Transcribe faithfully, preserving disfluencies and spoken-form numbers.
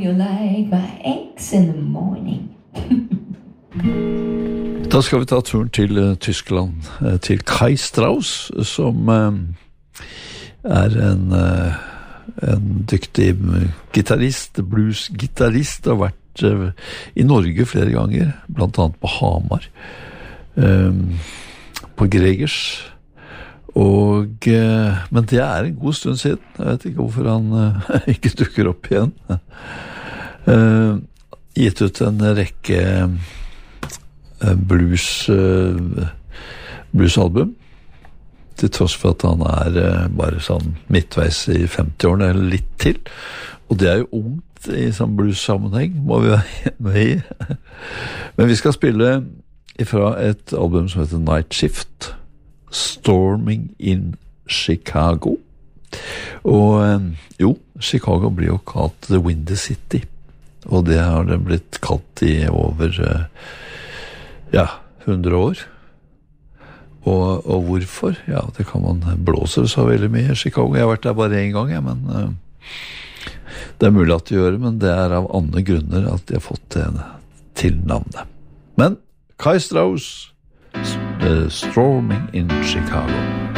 You like my eggs in the morning. Da skal vi ta turen til uh, Tyskland, uh, til Kai Strauss, som uh, er en, uh, en dyktig gitarrist, blues-gitarrist, har vært uh, i Norge flere ganger, blant annet på Hamar, um, på Gregers, og, uh, men det er en god stund siden. Jeg vet ikke hvorfor han uh, ikke dukker opp igjen. Uh, gitt ut en rekke uh, blues uh, bluesalbum, til tross for at han er uh, bare sånn midtveis i femti-årene eller litt til, og det er jo ungt i sånn blues-sammenheng, må vi være med i. Men vi skal spille ifra et album som heter Night Shift, Storming in Chicago. Og um, jo, Chicago blir jo kalt The Windy City, og det har det blitt kalt i over uh, ja, hundre år. Og, og hvorfor? Ja, det kan man blåse så veldig mye i Chicago. Jeg har vært der bare en gang, ja, men uh, det er mulig at de gjør det, men det er av andre grunner at de har fått det til navnet. Men Kai Strauss, uh, Storming in Chicago.